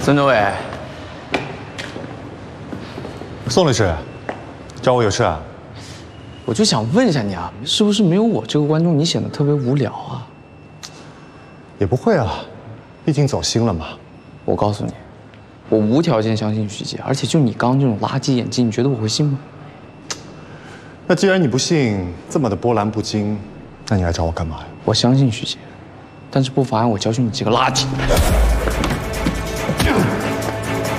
孙政委， 宋律师，找我有事啊？ 我就想问一下你啊，是不是没有我这个观众，你显得特别无聊啊？ 也不会啊，毕竟走心了嘛。 我告诉你，我无条件相信徐杰，而且就你刚刚这种垃圾演技，你觉得我会信吗？ 那既然你不信，这么的波澜不惊，那你来找我干嘛呀？ 我相信徐杰，但是不妨碍我教训你这个垃圾。